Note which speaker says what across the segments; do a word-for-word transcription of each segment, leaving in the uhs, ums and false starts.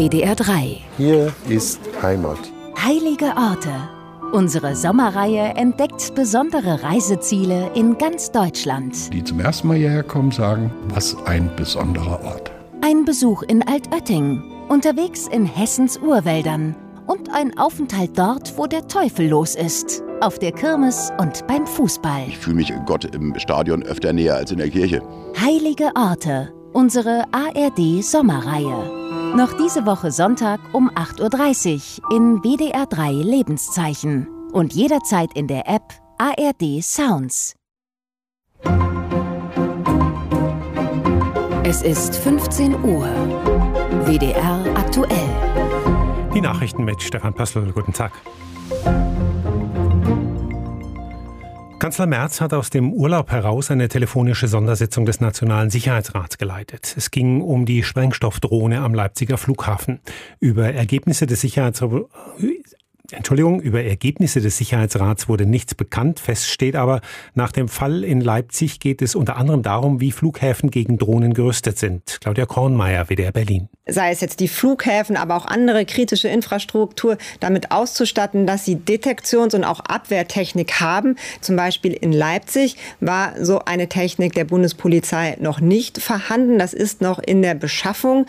Speaker 1: W D R drei.
Speaker 2: Hier ist Heimat.
Speaker 1: Heilige Orte. Unsere Sommerreihe entdeckt besondere Reiseziele in ganz Deutschland.
Speaker 2: Die zum ersten Mal hierher kommen, sagen, was ein besonderer Ort.
Speaker 1: Ein Besuch in Altötting, unterwegs in Hessens Urwäldern und ein Aufenthalt dort, wo der Teufel los ist. Auf der Kirmes und beim Fußball.
Speaker 3: Ich fühle mich Gott im Stadion öfter näher als in der Kirche.
Speaker 1: Heilige Orte. Unsere A R D-Sommerreihe. Noch diese Woche Sonntag um acht Uhr dreißig in W D R drei Lebenszeichen. Und jederzeit in der App A R D Sounds. Es ist fünfzehn Uhr. W D R aktuell.
Speaker 4: Die Nachrichten mit Stefan Pössl. Guten Tag. Kanzler Merz hat aus dem Urlaub heraus eine telefonische Sondersitzung des Nationalen Sicherheitsrats geleitet. Es ging um die Sprengstoffdrohne am Leipziger Flughafen. Über Ergebnisse des Sicherheitsrats Entschuldigung, über Ergebnisse des Sicherheitsrats wurde nichts bekannt. Fest steht aber, nach dem Fall in Leipzig geht es unter anderem darum, wie Flughäfen gegen Drohnen gerüstet sind. Claudia Kornmeier, W D R Berlin.
Speaker 5: Sei es jetzt die Flughäfen, aber auch andere kritische Infrastruktur damit auszustatten, dass sie Detektions- und auch Abwehrtechnik haben. Zum Beispiel in Leipzig war so eine Technik der Bundespolizei noch nicht vorhanden. Das ist noch in der Beschaffung.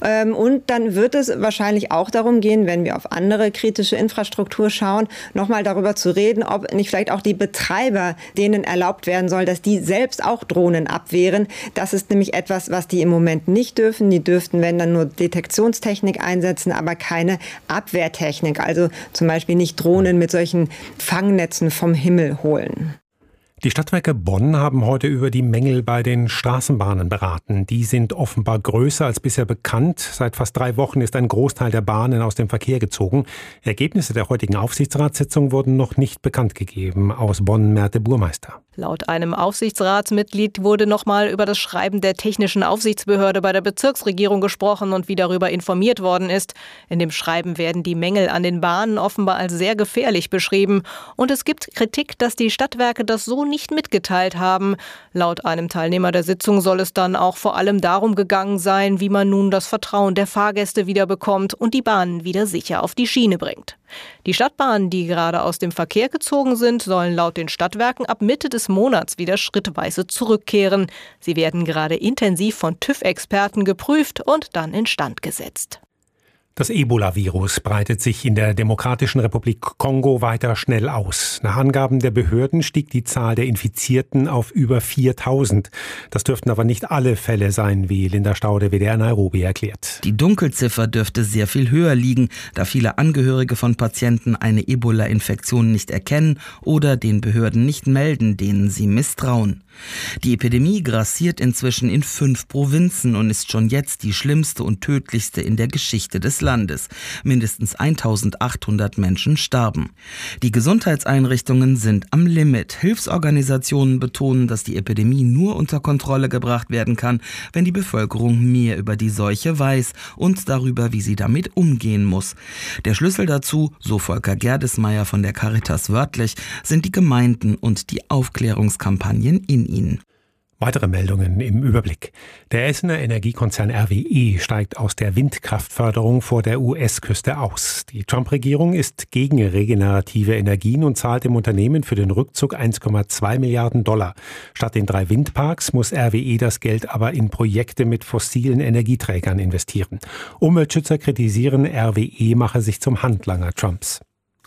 Speaker 5: Und dann wird es wahrscheinlich auch darum gehen, wenn wir auf andere kritische Infrastruktur schauen, nochmal darüber zu reden, ob nicht vielleicht auch die Betreiber, denen erlaubt werden soll, dass die selbst auch Drohnen abwehren. Das ist nämlich etwas, was die im Moment nicht dürfen. Die dürften, wenn dann nur Detektionstechnik einsetzen, aber keine Abwehrtechnik. Also zum Beispiel nicht Drohnen mit solchen Fangnetzen vom Himmel holen.
Speaker 4: Die Stadtwerke Bonn haben heute über die Mängel bei den Straßenbahnen beraten. Die sind offenbar größer als bisher bekannt. Seit fast drei Wochen ist ein Großteil der Bahnen aus dem Verkehr gezogen. Ergebnisse der heutigen Aufsichtsratssitzung wurden noch nicht bekannt gegeben. Aus Bonn Merte Burmeister.
Speaker 6: Laut einem Aufsichtsratsmitglied wurde nochmal über das Schreiben der Technischen Aufsichtsbehörde bei der Bezirksregierung gesprochen und wie darüber informiert worden ist. In dem Schreiben werden die Mängel an den Bahnen offenbar als sehr gefährlich beschrieben. Und es gibt Kritik, dass die Stadtwerke das so nicht mitgeteilt haben. Laut einem Teilnehmer der Sitzung soll es dann auch vor allem darum gegangen sein, wie man nun das Vertrauen der Fahrgäste wieder bekommt und die Bahnen wieder sicher auf die Schiene bringt. Die Stadtbahnen, die gerade aus dem Verkehr gezogen sind, sollen laut den Stadtwerken ab Mitte des Monats wieder schrittweise zurückkehren. Sie werden gerade intensiv von TÜV-Experten geprüft und dann instand gesetzt.
Speaker 4: Das Ebola-Virus breitet sich in der Demokratischen Republik Kongo weiter schnell aus. Nach Angaben der Behörden stieg die Zahl der Infizierten auf über viertausend. Das dürften aber nicht alle Fälle sein, wie Linda Staude, W D R Nairobi, erklärt.
Speaker 7: Die Dunkelziffer dürfte sehr viel höher liegen, da viele Angehörige von Patienten eine Ebola-Infektion nicht erkennen oder den Behörden nicht melden, denen sie misstrauen. Die Epidemie grassiert inzwischen in fünf Provinzen und ist schon jetzt die schlimmste und tödlichste in der Geschichte des Landes. Mindestens eintausendachthundert Menschen starben. Die Gesundheitseinrichtungen sind am Limit. Hilfsorganisationen betonen, dass die Epidemie nur unter Kontrolle gebracht werden kann, wenn die Bevölkerung mehr über die Seuche weiß und darüber, wie sie damit umgehen muss. Der Schlüssel dazu, so Volker Gerdesmeier von der Caritas wörtlich, sind die Gemeinden und die Aufklärungskampagnen in ihnen.
Speaker 4: Weitere Meldungen im Überblick. Der Essener Energiekonzern R W E steigt aus der Windkraftförderung vor der U S-Küste aus. Die Trump-Regierung ist gegen regenerative Energien und zahlt dem Unternehmen für den Rückzug eins Komma zwei Milliarden Dollar. Statt den drei Windparks muss R W E das Geld aber in Projekte mit fossilen Energieträgern investieren. Umweltschützer kritisieren, R W E mache sich zum Handlanger Trumps.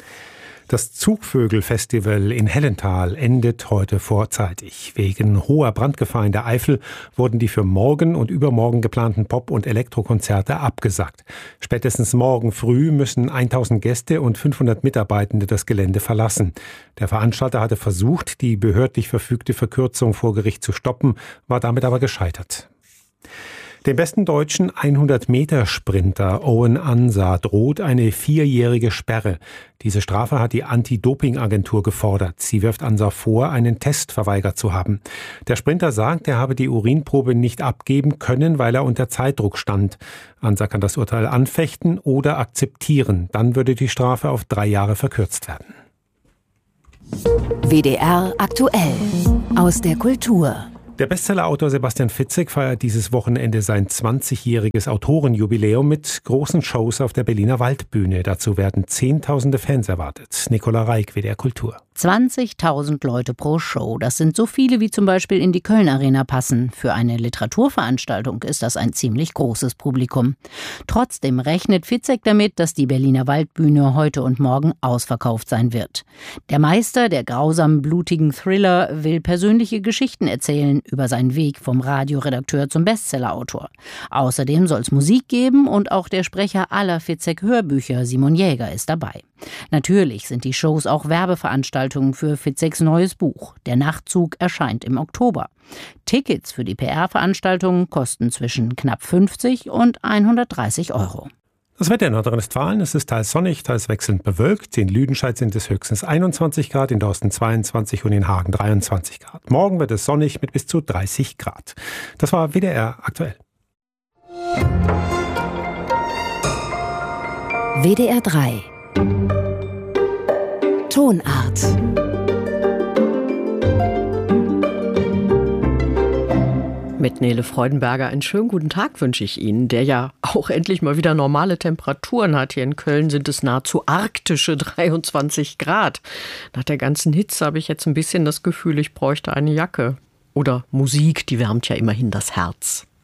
Speaker 4: Das Zugvögel-Festival in Hellental endet heute vorzeitig. Wegen hoher Brandgefahr in der Eifel wurden die für morgen und übermorgen geplanten Pop- und Elektrokonzerte abgesagt. Spätestens morgen früh müssen tausend Gäste und fünfhundert Mitarbeitende das Gelände verlassen. Der Veranstalter hatte versucht, die behördlich verfügte Verkürzung vor Gericht zu stoppen, war damit aber gescheitert. Dem besten deutschen hundert-Meter-Sprinter Owen Ansa droht eine vierjährige Sperre. Diese Strafe hat die Anti-Doping-Agentur gefordert. Sie wirft Ansa vor, einen Test verweigert zu haben. Der Sprinter sagt, er habe die Urinprobe nicht abgeben können, weil er unter Zeitdruck stand. Ansa kann das Urteil anfechten oder akzeptieren. Dann würde die Strafe auf drei Jahre verkürzt werden.
Speaker 1: W D R aktuell aus der Kultur.
Speaker 4: Der Bestsellerautor Sebastian Fitzek feiert dieses Wochenende sein zwanzigjähriges Autorenjubiläum mit großen Shows auf der Berliner Waldbühne. Dazu werden Zehntausende Fans erwartet. Nicola Reik, W D R Kultur.
Speaker 8: zwanzigtausend Leute pro Show. Das sind so viele, wie zum Beispiel in die Köln Arena passen. Für eine Literaturveranstaltung ist das ein ziemlich großes Publikum. Trotzdem rechnet Fitzek damit, dass die Berliner Waldbühne heute und morgen ausverkauft sein wird. Der Meister der grausamen, blutigen Thriller will persönliche Geschichten erzählen über seinen Weg vom Radioredakteur zum Bestsellerautor. Außerdem soll es Musik geben und auch der Sprecher aller Fitzek-Hörbücher, Simon Jäger, ist dabei. Natürlich sind die Shows auch Werbeveranstaltungen für Fitzeks neues Buch. Der Nachtzug erscheint im Oktober. Tickets für die P R-Veranstaltungen kosten zwischen knapp fünfzig und hundertdreißig Euro.
Speaker 4: Das Wetter in Nordrhein-Westfalen, es ist teils sonnig, teils wechselnd bewölkt. In Lüdenscheid sind es höchstens einundzwanzig Grad, in Dorsten zweiundzwanzig und in Hagen dreiundzwanzig Grad. Morgen wird es sonnig mit bis zu dreißig Grad. Das war W D R aktuell.
Speaker 1: W D R drei Tonart.
Speaker 9: Mit Nele Freudenberger einen schönen guten Tag wünsche ich Ihnen, der ja auch endlich mal wieder normale Temperaturen hat. Hier in Köln sind es nahezu arktische dreiundzwanzig Grad. Nach der ganzen Hitze habe ich jetzt ein bisschen das Gefühl, ich bräuchte eine Jacke. Oder Musik, die wärmt ja immerhin das Herz.